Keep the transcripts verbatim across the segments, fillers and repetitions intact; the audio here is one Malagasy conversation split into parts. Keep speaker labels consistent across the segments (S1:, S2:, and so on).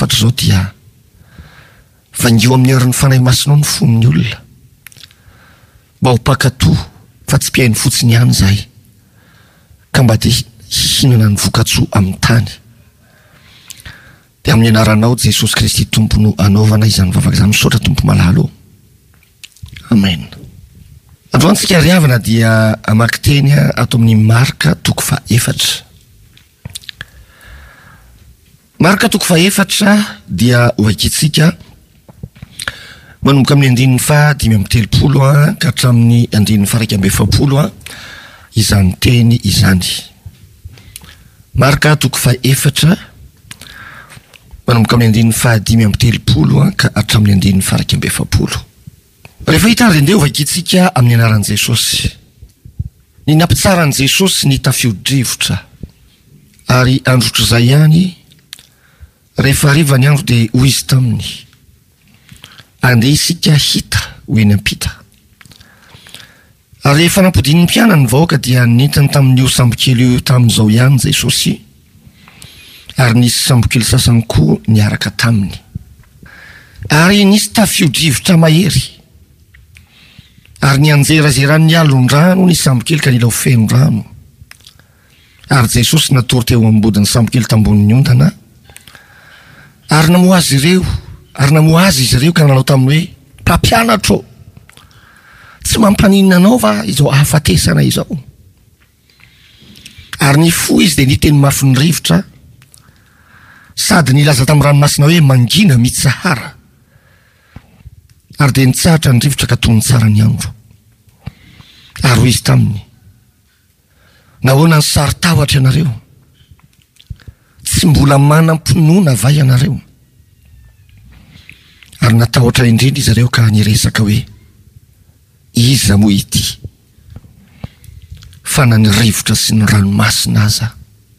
S1: patr'izao dia vangio amin'ny herin'ny fanahy masinao ny fon'ny olona mba ho pakatoa fa tsy mpiainy fotsiny ihany zahay ka mba dia hinana ny vokatsoa amin'ny tany. Dia amin'ny anaranao Jesosy Kristy Tompo no anaovana izany vavaka izany, misaotra Tompo malalo. Amen. Androantsika riavana dia amaky teny ato amin'ny Marka toko fa efatra. Marka toko fa efatra dia hoakitsika manomboka amin'ny andininy fa dimy amby telopolo a ka hatramin'ny andininy fa raika amby efapolo a izany teny izany. Marka toko fa efatra manomboka amin'ny andininy fa dimy amby telopolo a ka hatramin'ny andininy fa raika amby efapolo. Rehefa hitary ndeo vakitsika amin'ny anaran'i Jesosy. Ny nampitsaran'i Jesosy ny tafio-drivotra ary androtro izay ihany rehefa hariva ny andro dia hoy izy taminy, andeha isika hita ho eny ampita. Ary rehefa nampodiny ny mpiana ny vahoaka dia nentiny tamin'io sambokely io tamin'izao ihany Jesosy, ary nisy sambokely sasany koa niaraka taminy. Ary nisy tafio-drivotra mahery, ary nianjerazeran'ny alon-drano ny sambokely ka nila ho feno rano. Ary Jesosy natory teo ambodin'ny sambokely tambonin'ny ondana, ary namoa azy ireo, ary namoa azy izy ireo ka nanao taminy hoe, mpampianatro, tsy mampaninina anao va izao ahafatesana izao? Ary ny fo izy dia niteny mafy ny rivotra, sady nilaza tamin'ny ranomasina hoe mangina mitsahara, ary dia nitsahatra ny rivotra ka toy ny tsara ny andro. Ary hoy izy taminy, nahoana ny saritahotra ianareo? Tsy mbola manam-pinoana va ianareo? Ary natahotra indrindra izy ireo ka niresaka hoe, iza moa ity? Fa na ny rivotra sy ny ranomasina aza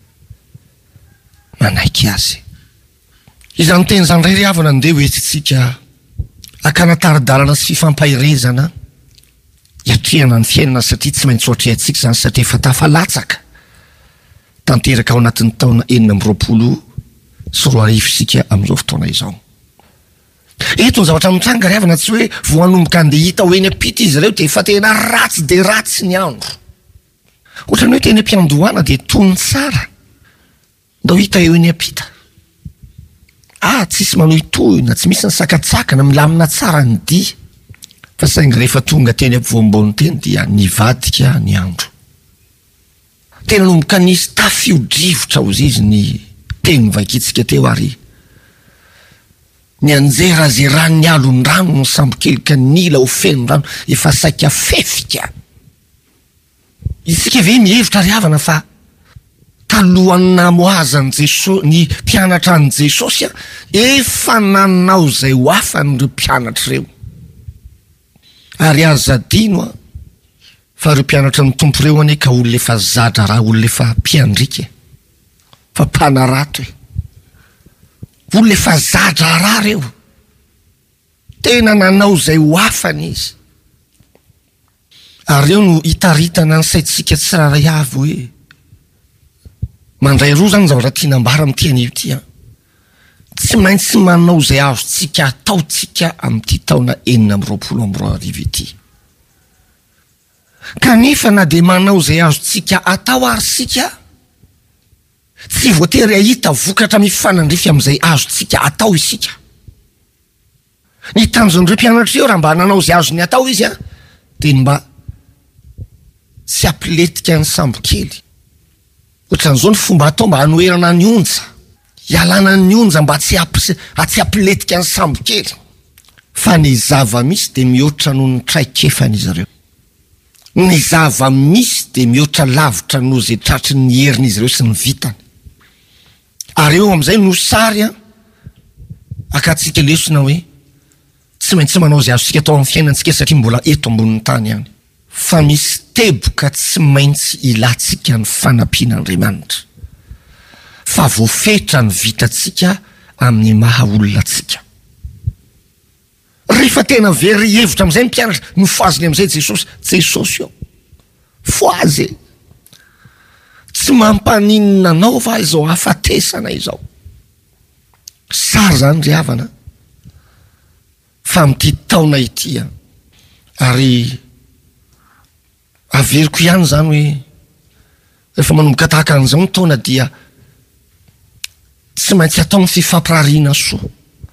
S1: manaiky azy. Izany teny izany iray riavana andeha hoetsitsika akanataridalana sy fifampahirezana hiatrehana ny fiainana satria tsy maintsy ohatrehantsika izany satria efa tafalatsaka tanteraka ao anatin'ny taona enina amby roapolo sy roa arivo isika amin'izao fotoana izao. Eto ny zavatra mitranga riavana tsy hoe voanomboka andeha hita ho eny ampita izy ireo dia efa tena ratsy dia ratsy ny andro. Ohatra ny hoe teny am-piandohana dia tony tsara ndao hita eo eny ampita. Ah, tsisy manohitohina, tsy misy ny sakatsakana, milamina tsara ny dia. Fa saingy rehefa tonga teny ampovoam-baony teny dia nivadika ny andro. Tena nomboka nisy tafio-drivotra hozy izy ny teny vakitsika teo ary ny anjerazeran'ny alon-drano ny sambokely ka nila ho feno rano efa saika fefika. Isika ve mihevitra riavana fa talohan'ny namoazan'i Jesosy ny mpianatra an'i Jesosy efa nanao izay ho afan'ireo mpianatra ireo. Ary aza adino a fa ireo mpianatra ny tompo ireo ane ka olona efa zadra raha olona efa mpiandrika fa mpanarato e. Olona efa zadra raha reo, tena nanao izay ho afany izy. Ary reo no hitaritana ny saitsika tsiraray avy hoe mandray roa zany zavatra tianambara amin'ity anio ity a. Tsy maintsy manao izay azontsika ataontsika amin'ity taona enina amby roapolo amby roa arivo ity. Kanefa na dia manao izay azontsika atao ary sika, tsy voatery ahita vokatra mifanandrify amin'izay azontsika atao isika. Ny tanjon'ireo mpianatra eo raha mba nanao izay azony atao izy a dia mba tsy ampiletika ny sambokely. Ohatran'izao ny fomba atao mba hanoerana ny onja, hialana ny onja mba tsy tsy ampiletika ny sambokely. Fa ny zava-misy dia mihoatra noho ny traikefany izy ireo. Ny zava-misy dia mihoatra lavitra noho izay tratry ny heriny izy ireo sy ny vitany. Ary eo amin'izay no sary a akatsika lesona hoe tsy maintsy manao izay azontsika atao amin'ny fiainantsika satria mbola eto ambonin'ny tany ihany. Fa misy teboka tsy maintsy ilantsika ny fanampian'Andriamanitra. Fa voafetra ny vitantsika amin'ny maha olonantsika. Rehefa tena very hevitra amin'izay ny mpianatra no foaziny amin'izay Jesosy, Jesosy io foazy. Tsy mampaninina anao va izao hafatesana izao? Sary zany ry havana fa mity taona itya ary averiko ihany zany hoe rehefa manomboka tahaka an'izao ny taona dia tsy maintsy atao ny fifampirariana soa.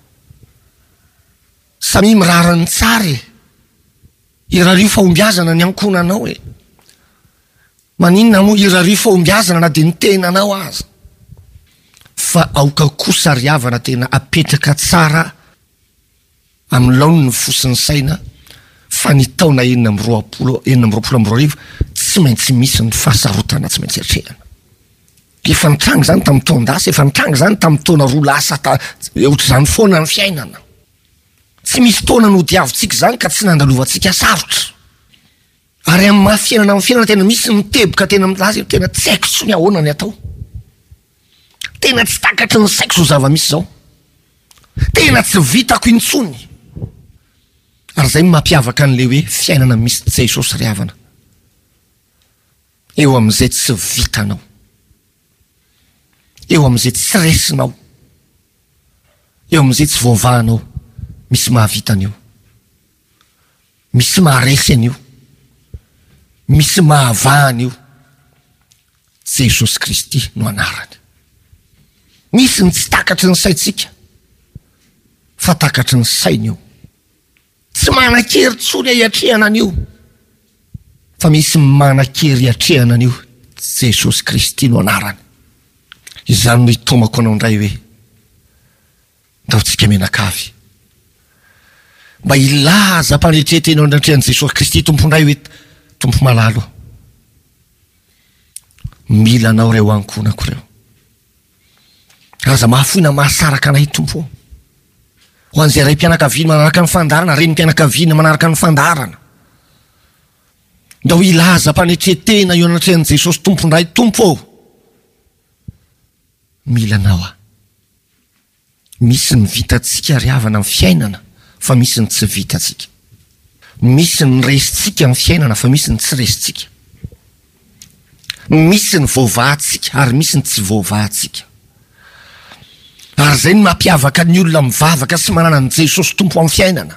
S1: Samy mirarany tsara irario fahombiazana ny ankonanao e. Maninona moa irario fahombiazana na dia ny tenanao aza. Fa aoka kosa ry havana tena apetraka tsara amin'ny laony ny fosiny saina fa ny taona enina amby roapolo enina amby roapolo amby roa arivo tsy maintsy misy ny fahasarotana tsy maintsy atrehana. Efa nitrangy zany tamin'ny taondasa, efa nitrangy zany tamin'ny taona roa lasa ohatr'izany foana ny fiainana. Tsy misy taona no diavintsika zany ka tsy nandalovantsika sarotra. Ary amin'ny mahafiainana amin'ny fiainana tena misy miteboka tena milaza tena tsy haiko tsony ahoana ny atao. Tena tsy takatry ny saiko zao zava-misy zao. Tena tsy vitako intsony. Ary zay mampiavaka an'le hoe fiainana misy Jesosy ry havana. Eo amin'izay tsy vitanao. Eo amin'izay tsy resinao. Eo amin'izay tsy voavahanao. Misy mahavitana eo. Misy maharesy an'io. Misy mahavahana io. Jesosy Kristy no anarany. Misy ny tsy takatry ny saitsika fa takatry ny sainy io. Tsy manan-kery tsony hiatrehana an'io fa misy manan-kery hiatrehana an'io. Jesosy Kristy no anarany. Izany no hitomako anao indray hoe ndaotsika menakavy mba ilaza mpanetretenao andratrehan'i Jesosy Kristy tompondray hoe tompo malalo. Mila anao reo ankonako reo. Aza mahafoina mahasaraka anay tompo. Ho an'izay ray mpianakaviana manaraka ny fandarana, reny mpianakaviana manaraka ny fandarana. Ndao ilaza mpanetretena eo andratrehan'i Jesosy tompondray tompo. Mila anao a. Misy ny vitatsika ry havana amin'ny fiainana fa misy ny tsy vitatsika. Misy ny resitsika amin'ny fiainana fa misy ny tsy resitsika. Misy ny voavahatsika ary misy ny tsy voavahatsika. Ary zay ny mampiavaka ny olona mivavaka sy manana ny Jesosy tompo amin'ny fiainana.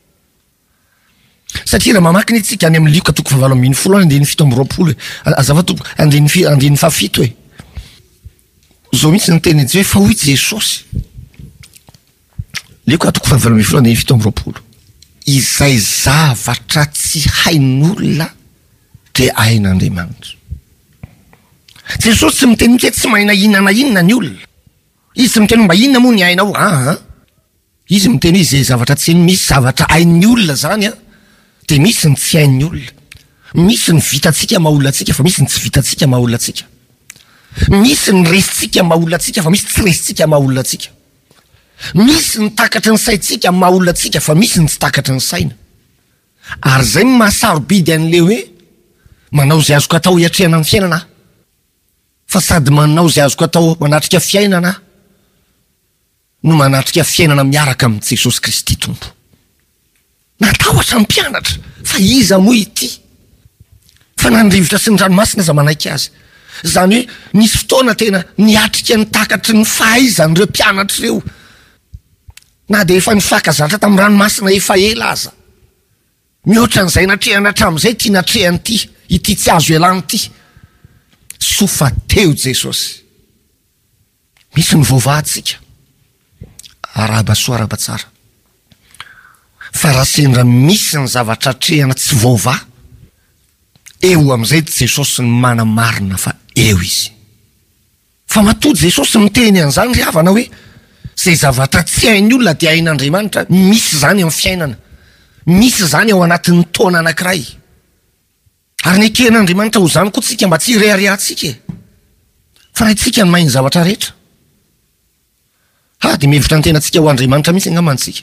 S1: Satria raha mamaky ny tsika any amin'ny Lioka toko fahavalo ambin'ny folo andiny fito amby roapolo azava toko andiny fi- andiny fahafito hoe zao mihitsy ny teny hoe fa hoy Jesosy. Lioka toko fahavalo ambin'ny folo andiny fito amby roapolo. Izay zavatra tsy hain'olona dia hain'Andriamanitra. Jesosy tsy miteny hoe tsy mahina inona na inona ny olona. Izy tsy miteny mba inona moa ny hainao. Ah, izy miteny hoe izay zavatra tsy hainy, misy zavatra hain'ny olona zany a, dia misy ny tsy hain'ny olona. Misy ny vitatsika maha-olonantsika fa misy ny tsy vitatsika maha-olonantsika. Misy ny resitsika maha-olonantsika fa misy tsy resitsika maha-olonantsika. Misy ny takatry ny saitsika maha-olonantsika fa misy ny tsy takatry ny saina. Ary zay ny mahasarobidy an'le hoe manao zay azoko atao hiatrehana ny fiainana fa sady manao zay azoko atao manatrika fiainana no manatrika fiainana miaraka amin'ny Jesosy Kristy tompo. Natahotra ny mpianatra fa iza moa ity? Fa nandrivotra sy ny ranomasina za manaiky azy. Zany hoe nisy fotoana tena niatrika ny takatry ny fahaizany ireo mpianatra ireo. Na dia efa nifakazatra tamin'ny ranomasina efa ela aza. Mihoatra an'izay natrehana hatramin'izay ty natrehany ty, ity tsy azo ialany ty. Sofa teo Jesosy. Misy ny voavahatsika. Araba soa araba tsara. Fa raha sendra misy ny zavatra trehana tsy voavaha, eo amin'izay Jesosy ny mana marina fa eo izy. Fa matoa Jesosy miteny an'izany ry havana hoe zay zavatra tsy hain'ny olona dia hain'Andriamanitra. Misy zany amin'ny fiainana. Misy zany ao anatin'ny taona anankiray. Ary ny eken'Andriamanitra ho zany koa tsika mba tsy hireharehantsika e. Fa raha itsika ny mahay ny zavatra rehetra. Ha, dia mihevitra ny tenantsika ho Andriamanitra mihitsy angamantsika.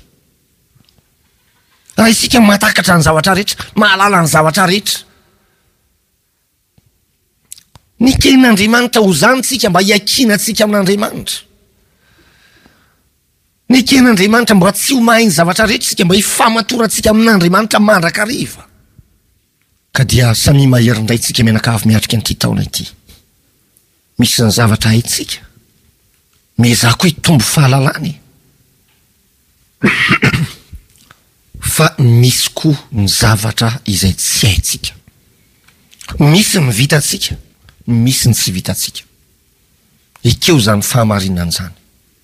S1: Raha isika mahatakatra ny zavatra rehetra, mahalala ny zavatra rehetra. Ny eken'Andriamanitra ho zany tsika mba hiakina tsika amin'Andriamanitra. Ny eken'Andriamanitra mba tsy ho mahay ny zavatra rehetra tsika mba hifamatorantsika amin'Andriamanitra mandrakariva. Ka dia samy mahery indray tsika menakavy miatrika an'ity taona ity. Misy ny zavatra haitsika. Mezako hoe tombo fahalalany. fa misy koa ny zavatra izay tsy haitsika. Misy ny vitatsika, misy ny tsy vitatsika. Ekeo zany fahamarinana zany.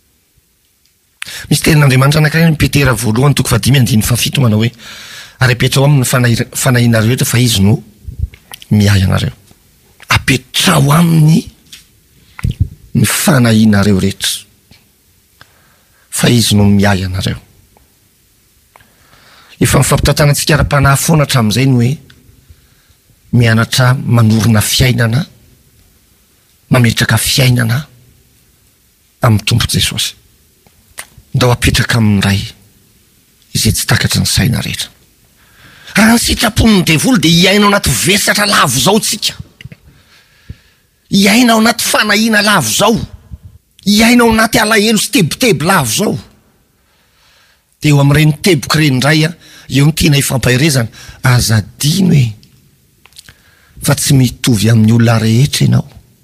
S1: Misy tenin'Andriamanitra anankiray ny Petera voalohany toko fahadimy andiny fafito manao hoe ary apetrao amin'ny fanahi- fanahinareo rehetra fa izy no miay anareo. Apetrao aminy ny fanahinareo rehetra fa izy no miay anareo. Efa mifampitantanatsika ara-panahy foana hatramin'izay ny hoe mianatra manorina fiainana, mametraka fiainana amin'ny tompo Jesosy. Ndao apetraka amin'ny ray izay tsy takatra ny saina rehetra. Raha ny sitrapon'ny devoly dia hiainao anaty vesatra lavo zao tsika. Hiainao anaty fanahina lavo zao. Hiainao anaty alahelo sy tebotebo lavo zao. Dia eo amin'ireny teboka ireny indray a, eo ny tiana ifampahirezana, azadino hoe fa tsy mitovy amin'ny olona rehetra ianao,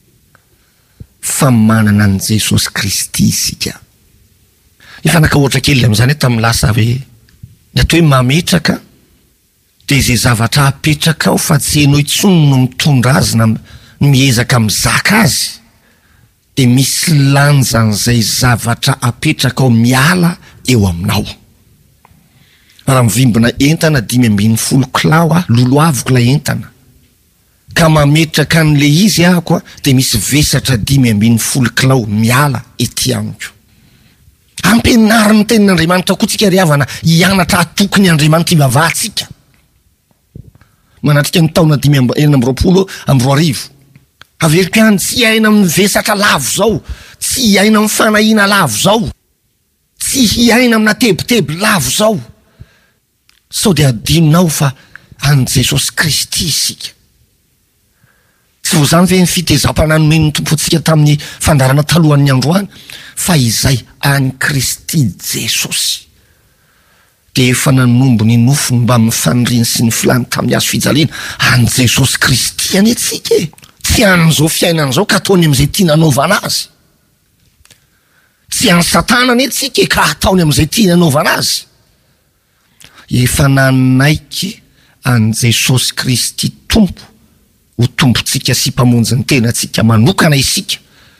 S1: fa manana an' Jesosy Kristy isika. Efa naka ohatra kely amin'izany hoe tamin'ny lasa hoe ny atao hoe mametraka dia izay zavatra apetraka ao fa tsy hainao intsony no mitondra azy na miezaka mizaka azy, dia misy lanjan'izay zavatra apetraka ao miala eo aminao. Raha mivimbina entana dimy ambin'ny folo kilao a, lolo avoko ilay entana, ka mametraka an'le izy ahako a, dia misy vesatra dimy ambin'ny folo kilao miala ety amiko. Ampianariny tenin'Andriamanitra koa tsika ry havana hianatra atokony Andriamanitra ivavahantsika. Manatrika ny taona dimy amb- enina amby roapolo amby roa arivo. Averiko ihany tsy hiaina amin'ny vesatra lavo zao, tsy hiaina amin'ny fanahina lavo zao, tsy hiaina amina tebotebo lavo zao. Sao dia adinonao fa an' Jesosy Kristy isika. Tsy vo zany ve ny fitezam-pananomen'ny tompontsika tamin'ny fandarana talohan'ny androany, fa izay an' Kristy Jesosy. Dia efa nanombo ny nofony mba mifaniriny sy ny filany tamin'ny hazo fijaliana an' Jesosy Kristy any atsika e. Tsy an'izao fiainana zao ka ataony amin'izay tia nanaovana azy. Tsy an'ny Satana any atsika e ka ataony amin'izay tia nanaovana azy. Efa nanaiky an' Jesosy Kristy tompo, ho tompontsika sy mpamonjy ny tenantsika manokana isika.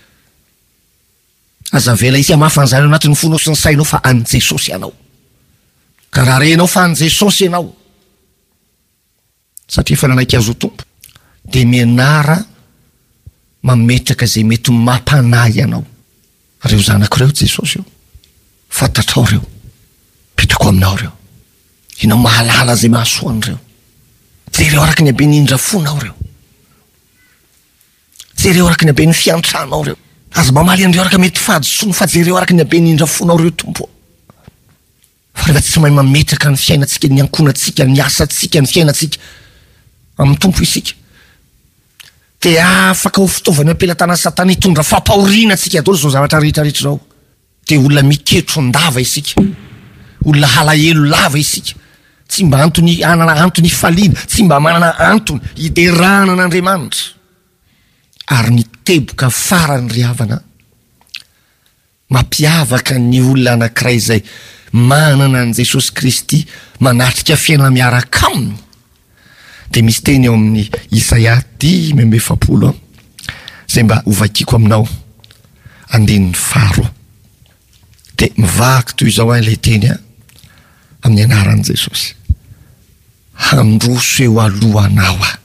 S1: Aza vela isika mafan'izany ao anatin'ny fonao sy ny sainao fa an' Jesosy ianao. Ka raha renao fa an' Jesosy ianao, satria efa nanaiky azy ho tompo, dia mianara mametraka izay mety mampanahy ianao. Reo zanak'ireo Jesosy io, fantatrao reo, petrako aminao reo. Ianao mahalala izay mahasoa an'ireo. Jereo araka ny habeny indrafonao reo. Jereo araka ny habeny fiantranao reo. Aza mamaly andreo araka mety fahadisoana fa jereo araka ny habeny indrafonao reo tompo. Fa rehefa tsy mahay mametraka ny fiainantsika, ny ankonantsika, ny asantsika, ny fiainantsika amin'ny tompo isika, dia afaka ho fitaovana ampelantanan'ny Satana hitondra fampahoriana antsika daholo zao zavatra rehetrarehetra zao. Dia olona miketro ndava isika, olona halahelo lava isika, tsy mba antony anana antony faliana, tsy mba manana antony hiderana an'Andriamanitra. Ary ny teboka farany ry havana mampiavaka ny olona anankiray izay manana an' Jesosy Kristy manatrika fiainana miaraka aminy, dia misy teny eo amin'ny Isaia dimy amby efapolo ao, izay mba hovakiako aminao andinin'ny faharoa. Dia mivaky toy izao ilay teny a, amin'ny anaran'i Jesosy: handroso eo alohanao a,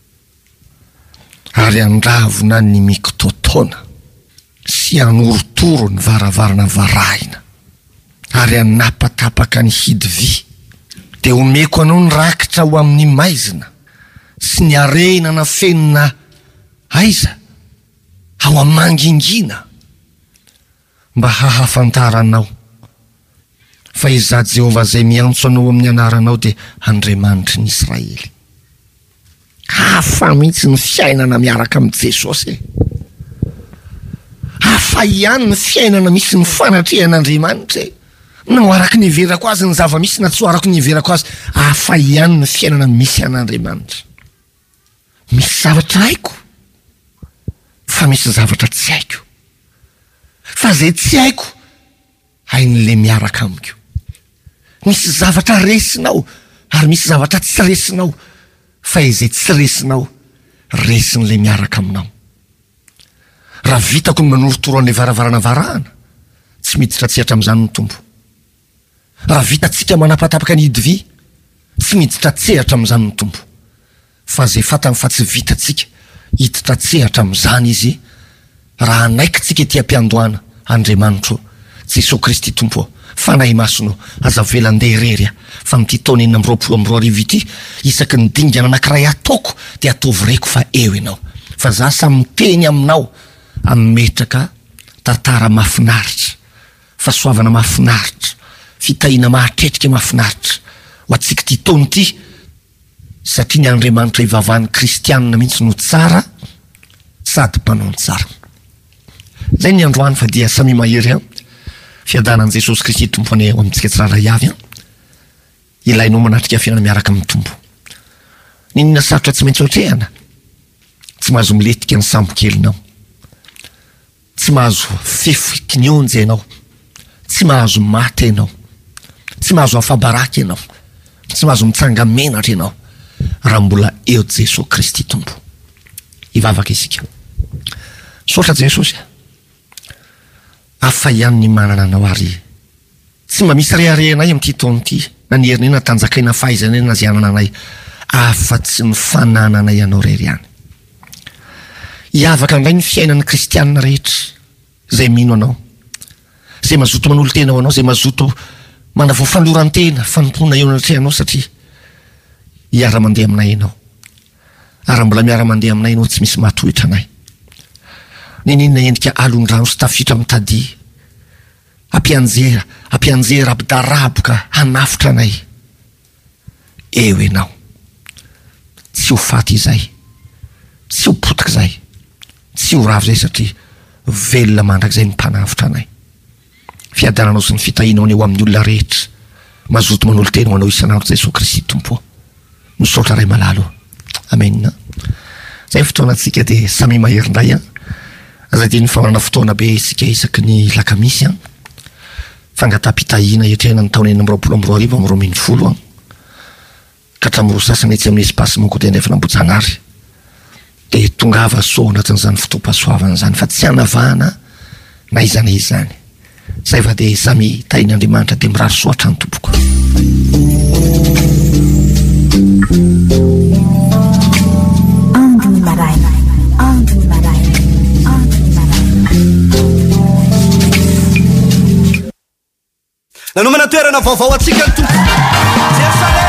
S1: ary andravona ny mikototona, sy anoritoro ny varavarana varahina, ary anapatapaka ny hidy vy. Dia omeko anao ny rakitra ho amin'ny maizina, sy ny arenana fenina aiza ao amangingina, mba hahafantaranao fa izaho Jehovah izay miantso anao amin'ny anaranao dia Andriamanitry ny Israely. Hafa mihitsy ny fiainana miaraka amin'i Jesosy e. Hafa ihany ny fiainana misy ny fanatrehan'Andriamanitra e. No araka ny iverako azy ny zava-misy na tsy araka ny iverako azy, hafa ihany ny fiainana misy an'Andriamanitra. Misy zavatra haiko, fa misy zavatra tsy haiko. Fa zay tsy haiko, hain'le miaraka amiko. misy zavatra resinao ary misy zavatra tsy resinao, fa izay tsy resinao resin'le miaraka aminao. Raha vitako ny manorotoro an'le varavarana varahana, tsy miditra tsehatra amin'izany ny tompo. Raha vitatsika manapatapaka ny hidivy, tsy miditra tsehatra amin'izany ny tompo. Fa zay fatany fa tsy vitatsika hiditra tsehatra amin'izany izy, raha anaikitsika ety am-piandohana Andriamanitro Jesosy Kristy tompo. Fanahy masonao aza velandeha irery a fa mity taona enina amby roapolo amby roa arivo ity, isaky ny dingana anankiray ataoko dia ataovy reko fa eo ianao. Fa za samy miteny aminao ametraka tantara mahafinaritra, fahasoavana mahafinaritra, fitahina mahatretrika mahafinaritra ho antsika ty taona ity, satria ny Andriamanitra ivavahan'ny kristianina mihitsy no tsara sady mpanao ny tsara. Zay ny androany fa dia samy mahery a fiadanan'i Jesosy Kristy tompony eo amintsika tsirairay avy a, ilainao manatrika fiainana miaraka amin'ny tompo. Ninona sarotra tsy maintsy otrehana, tsy mahazo miletika ny sambo-kelinao, tsy mahazo fefiky ny onjy ianao, tsy mahazo maty ianao, tsy mahazo afabaraka ianao, tsy mahazo mitsanga menatra ianao, raha mbola eo Jesosy Kristy tompo. Ivavaka isika. Sotra Jesosy, afa ihany ny manana anao ary tsy mba misy reharehanay amin'ity taona ity, na ny herinay na tanjakaina fahaizanay na zay anana anay, afa-tsy ny fanananay anao rery ihany. Hiavaka indray ny fiainan'ny kristianina rehetra zay mino anao, zay mazoto manolo tena ho anao, zay mazoto manavo falorantena fanompona eo anatrehanao, satria hiara-mandeha aminay ianao. Ary mbola miara-mandeha aminay ianao tsy misy mahatohitra anay. Ninina endrika alon-drano sy tafitra mitady, ampianjera, ampianjera abidaraboka hanafitra anay. Eo ianao. Tsy ho faty izay, tsy ho potika izay, tsy ho ravo izay, satria velona mandrakizay ny mpanafitra anay. Fiadananao sy ny fitahinao ny eo amin'ny olona rehetra, mazoto manolo tena ho anao isanandro Jesosy Kristy tompo. Misaotra ray malalo. Amen. Zay fotoanantsika dia samy mahery-ndray a. Aza dia ny famanana fotoana be isika isaky ny lakamisy a, fangatapitahina etrehana ny taona enina amby roapolo amby roa arivo amby roa ambin'ny folo a, ka hatramin'ny roa sasany etsy amin'ny espace mon côté nefa nambojanary, dia tongava so anatin'izany fotoam-pahasoavana izany, fa tsy hanavahana na izany izany. Zay va dia samy tahin'Andriamanitra dia mirary soatra ny tompoko.
S2: Andro maraina, andro maraina, andro maraina.
S3: Nanomana toerana vaovao atsika ny tompo.